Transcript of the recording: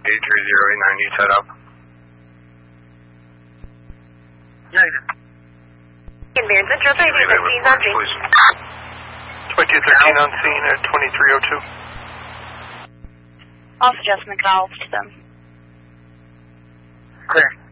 83089, you set up. Negative. Conveyance Central 2213 on scene. 2213 on scene at 2302. False adjustment calls to them. Clear.